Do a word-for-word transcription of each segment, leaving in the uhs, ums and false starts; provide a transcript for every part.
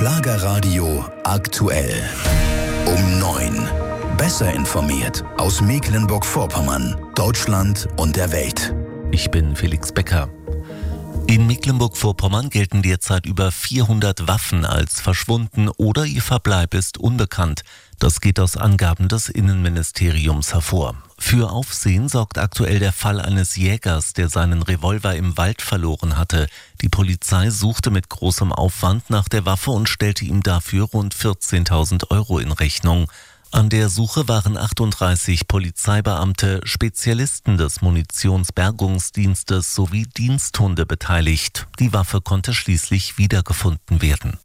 Schlagerradio aktuell. Um neun. Besser informiert aus Mecklenburg-Vorpommern, Deutschland und der Welt. Ich bin Felix Becker. In Mecklenburg-Vorpommern gelten derzeit über vierhundert Waffen als verschwunden oder ihr Verbleib ist unbekannt. Das geht aus Angaben des Innenministeriums hervor. Für Aufsehen sorgt aktuell der Fall eines Jägers, der seinen Revolver im Wald verloren hatte. Die Polizei suchte mit großem Aufwand nach der Waffe und stellte ihm dafür rund vierzehntausend Euro in Rechnung. An der Suche waren achtunddreißig Polizeibeamte, Spezialisten des Munitionsbergungsdienstes sowie Diensthunde beteiligt. Die Waffe konnte schließlich wiedergefunden werden.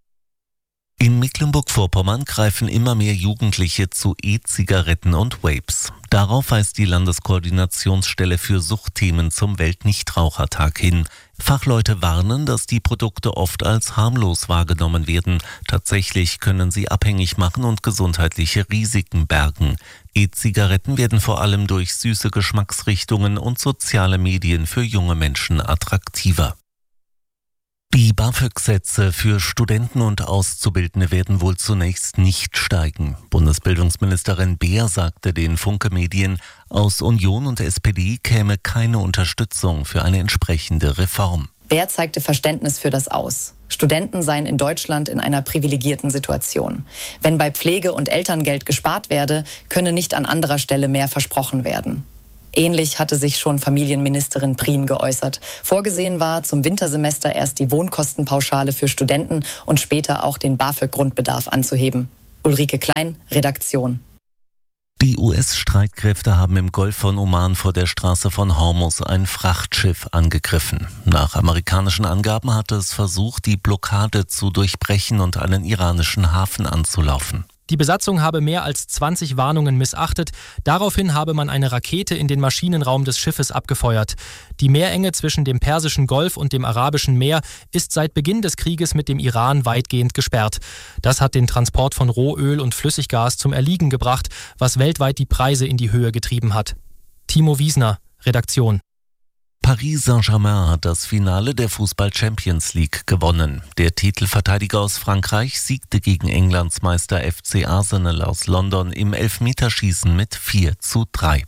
In Mecklenburg-Vorpommern greifen immer mehr Jugendliche zu E-Zigaretten und Vapes. Darauf weist die Landeskoordinationsstelle für Suchtthemen zum Weltnichtrauchertag hin. Fachleute warnen, dass die Produkte oft als harmlos wahrgenommen werden. Tatsächlich können sie abhängig machen und gesundheitliche Risiken bergen. E-Zigaretten werden vor allem durch süße Geschmacksrichtungen und soziale Medien für junge Menschen attraktiver. Die BAföG-Sätze für Studenten und Auszubildende werden wohl zunächst nicht steigen. Bundesbildungsministerin Beer sagte den Funke-Medien, aus Union und S P D käme keine Unterstützung für eine entsprechende Reform. Beer zeigte Verständnis für das aus. Studenten seien in Deutschland in einer privilegierten Situation. Wenn bei Pflege und Elterngeld gespart werde, könne nicht an anderer Stelle mehr versprochen werden. Ähnlich hatte sich schon Familienministerin Prien geäußert. Vorgesehen war zum Wintersemester erst die Wohnkostenpauschale für Studenten und später auch den BAföG-Grundbedarf anzuheben. Ulrike Klein, Redaktion. Die U S-Streitkräfte haben im Golf von Oman vor der Straße von Hormuz ein Frachtschiff angegriffen. Nach amerikanischen Angaben hatte es versucht, die Blockade zu durchbrechen und einen iranischen Hafen anzulaufen. Die Besatzung habe mehr als zwanzig Warnungen missachtet. Daraufhin habe man eine Rakete in den Maschinenraum des Schiffes abgefeuert. Die Meerenge zwischen dem Persischen Golf und dem Arabischen Meer ist seit Beginn des Krieges mit dem Iran weitgehend gesperrt. Das hat den Transport von Rohöl und Flüssiggas zum Erliegen gebracht, was weltweit die Preise in die Höhe getrieben hat. Timo Wiesner, Redaktion. Paris Saint-Germain hat das Finale der Fußball-Champions League gewonnen. Der Titelverteidiger aus Frankreich siegte gegen Englands Meister F C Arsenal aus London im Elfmeterschießen mit vier zu drei.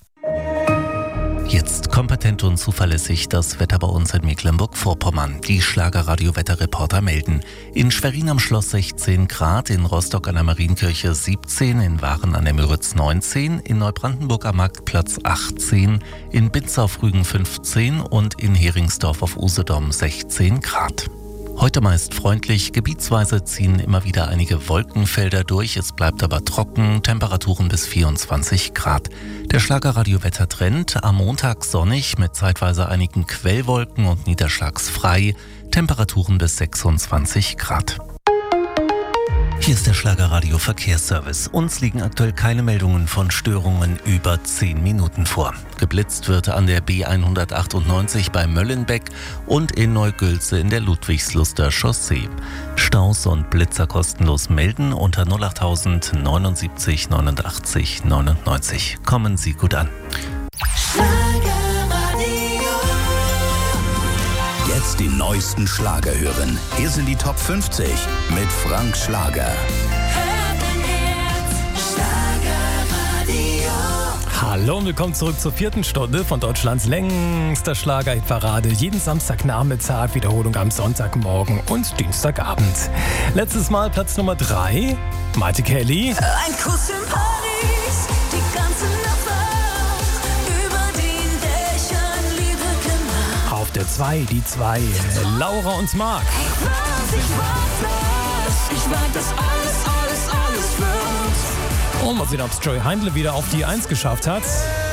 Jetzt kompetent und zuverlässig das Wetter bei uns in Mecklenburg-Vorpommern. Die Schlagerradio-Wetterreporter melden. In Schwerin am Schloss sechzehn Grad, in Rostock an der Marienkirche siebzehn, in Waren an der Müritz neunzehn, in Neubrandenburg am Marktplatz achtzehn, in Binz auf Rügen fünfzehn und in Heringsdorf auf Usedom sechzehn Grad. Heute meist freundlich, gebietsweise ziehen immer wieder einige Wolkenfelder durch, es bleibt aber trocken, Temperaturen bis vierundzwanzig Grad. Der Schlagerradio-Wettertrend am Montag sonnig mit zeitweise einigen Quellwolken und niederschlagsfrei, Temperaturen bis sechsundzwanzig Grad. Hier ist der Schlagerradio Verkehrsservice. Uns liegen aktuell keine Meldungen von Störungen über zehn Minuten vor. Geblitzt wird an der B hundertachtundneunzig bei Möllenbeck und in Neugülze in der Ludwigsluster Chaussee. Staus und Blitzer kostenlos melden unter null achttausend neunundsiebzig neunundachtzig neunundneunzig. Kommen Sie gut an. Jetzt die neuesten Schlager hören. Hier sind die Top fünfzig mit Frank Schlager. Hallo und willkommen zurück zur vierten Stunde von Deutschlands längster Schlager-Hitparade. Jeden Samstagnachmittag, Wiederholung am Sonntagmorgen und Dienstagabend. Letztes Mal Platz Nummer drei, Maite Kelly. Ein Kuss in Paris, die ganze Nacht wach, über den Dächern Liebe gemacht. Auf der zwei, die zwei, Laura und Marc. Ich weiß, ich weiß das, ich weiß, dass alles, alles, alles wird. Und mal sehen, ob es Joey Heindle wieder auf die eins geschafft hat.